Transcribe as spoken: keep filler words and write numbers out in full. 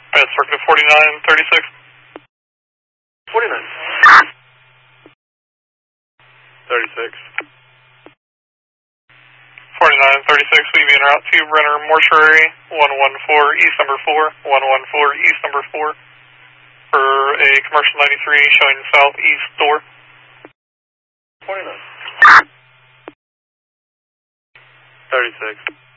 That's circuit forty-nine thirty-six. forty-nine. thirty-six. forty-nine thirty-six, we be en route to Brenner Mortuary, one one four East number four, one one four East number four, for a commercial ninety-three showing southeast door. forty-nine. thirty-six.